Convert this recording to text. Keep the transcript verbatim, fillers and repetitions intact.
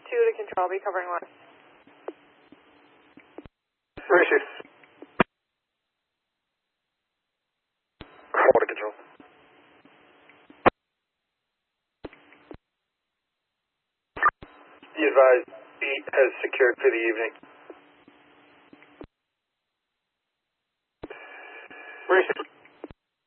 two to control, be covering one. Received. Four to control. Be advised, eight has secured for the evening. Received.